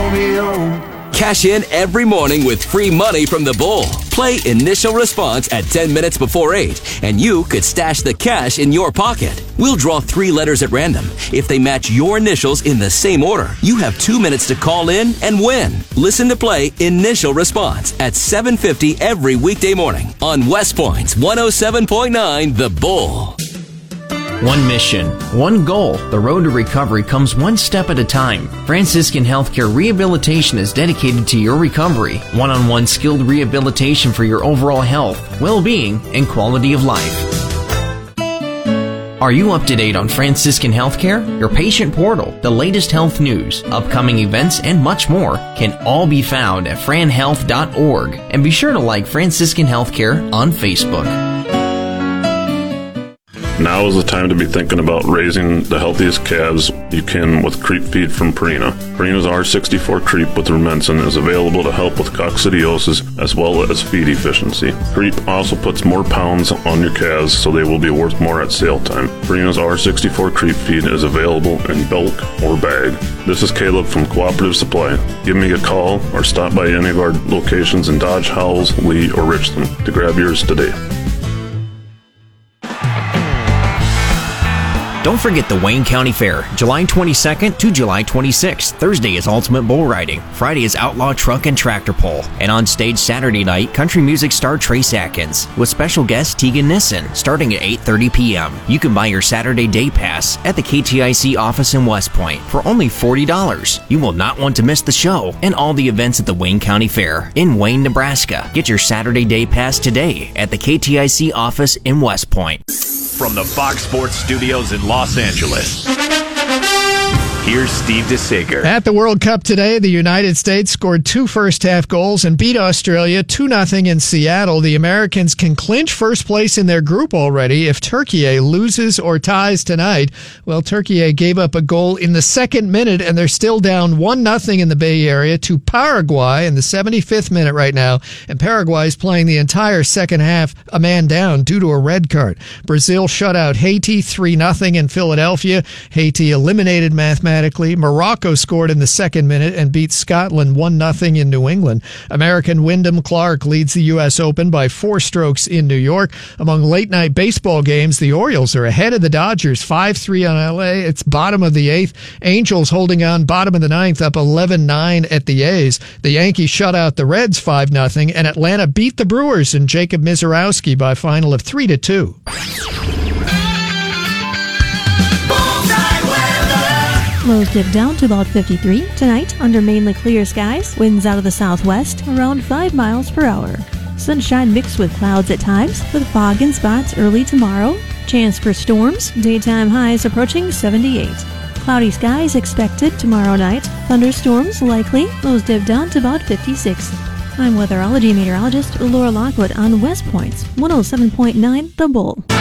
Romeo. Cash in every morning with free money from the Bull. Play Initial Response at 10 minutes before 8, and you could stash the cash in your pocket. We'll draw 3 letters at random. If they match your initials in the same order, you have 2 minutes to call in and win. Listen to Play Initial Response at 7:50 every weekday morning on West Point's 107.9 The Bull. One mission, one goal. The road to recovery comes one step at a time. Franciscan Healthcare Rehabilitation is dedicated to your recovery. One-on-one skilled rehabilitation for your overall health, well-being, and quality of life. Are you up to date on Franciscan Healthcare? Your patient portal, the latest health news, upcoming events, and much more can all be found at franhealth.org. And be sure to like Franciscan Healthcare on Facebook. Now is the time to be thinking about raising the healthiest calves you can with creep feed from Purina. Purina's R64 Creep with Rumensin is available to help with coccidiosis as well as feed efficiency. Creep also puts more pounds on your calves, so they will be worth more at sale time. Purina's R64 Creep Feed is available in bulk or bag. This is Caleb from Cooperative Supply. Give me a call or stop by any of our locations in Dodge, Howells, Lee, or Richland to grab yours today. Don't forget the Wayne County Fair, July 22nd to July 26th. Thursday is Ultimate Bull Riding. Friday is Outlaw Truck and Tractor Pull. And on stage Saturday night, country music star Trace Atkins with special guest Tegan Nissen starting at 8:30 p.m. You can buy your Saturday day pass at the KTIC office in West Point for only $40. You will not want to miss the show and all the events at the Wayne County Fair in Wayne, Nebraska. Get your Saturday day pass today at the KTIC office in West Point. From the Fox Sports Studios in Los Angeles, here's Steve DeSager. At the World Cup today, the United States scored 2 first-half goals and beat Australia 2-0 in Seattle. The Americans can clinch first place in their group already if Turkey loses or ties tonight. Well, Turkey gave up a goal in the second minute, and they're still down 1-0 in the Bay Area to Paraguay in the 75th minute right now. And Paraguay is playing the entire second half a man down due to a red card. Brazil shut out Haiti 3-0 in Philadelphia. Haiti eliminated mathematically. Morocco scored in the second minute and beat Scotland 1-0 in New England. American Wyndham Clark leads the U.S. Open by 4 strokes in New York. Among late-night baseball games, the Orioles are ahead of the Dodgers 5-3 on L.A. It's bottom of the 8th. Angels holding on bottom of the 9th, up 11-9 at the A's. The Yankees shut out the Reds 5-0, and Atlanta beat the Brewers and Jacob Misiorowski by a final of 3-2. Lows dip down to about 53. Tonight, under mainly clear skies, winds out of the southwest, around 5 miles per hour. Sunshine mixed with clouds at times, with fog in spots early tomorrow. Chance for storms, daytime highs approaching 78. Cloudy skies expected tomorrow night. Thunderstorms likely, lows dip down to about 56. I'm weatherology meteorologist Laura Lockwood on West Point's 107.9 The Bull.